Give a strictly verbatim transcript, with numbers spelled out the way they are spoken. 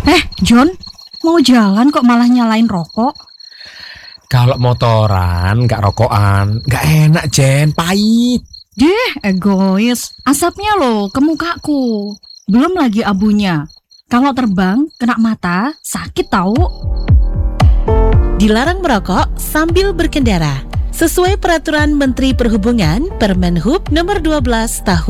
Eh, John, mau jalan kok malah nyalain rokok? Kalau motoran nggak rokokan, nggak enak Jen, pahit. Deh, egois. Asapnya loh ke mukaku. Belum lagi abunya. Kalau terbang, kena mata, sakit tahu. Dilarang merokok sambil berkendara. Sesuai peraturan Menteri Perhubungan Permen Hub nomor dua belas tahun